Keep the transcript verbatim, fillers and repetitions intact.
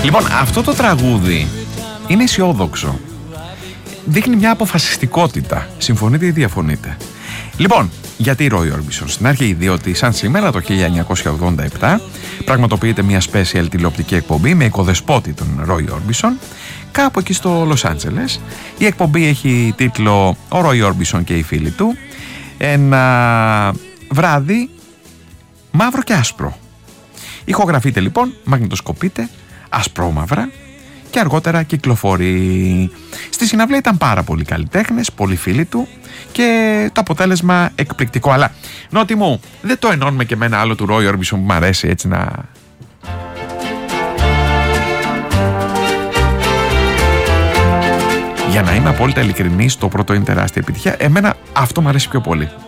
Λοιπόν, αυτό το τραγούδι είναι αισιόδοξο. Δείχνει μια αποφασιστικότητα. Συμφωνείτε ή διαφωνείτε? Λοιπόν, γιατί Roy Orbison? Στην αρχή, διότι σαν σήμερα το χίλια εννιακόσια ογδόντα επτά πραγματοποιείται μια special τηλεοπτική εκπομπή με οικοδεσπότη τον Roy Orbison κάπου εκεί στο Λος Άντζελες. Η εκπομπή έχει τίτλο «Ο Roy Orbison και οι φίλοι του». Ένα βράδυ μαύρο και άσπρο. Ηχογραφείται λοιπόν, μαγνητοσκοπείται, ασπρόμαυρα και αργότερα κυκλοφορεί. Στη συναυλία ήταν πάρα πολλοί καλλιτέχνες, πολλοί φίλοι του και το αποτέλεσμα εκπληκτικό. Αλλά Νότι μου, δεν το ενώνουμε και με ένα άλλο του Roy Orbison που μου αρέσει έτσι να... Για να είμαι απόλυτα ειλικρινής, το πρώτο είναι τεράστια επιτυχία. Εμένα αυτό μου αρέσει πιο πολύ.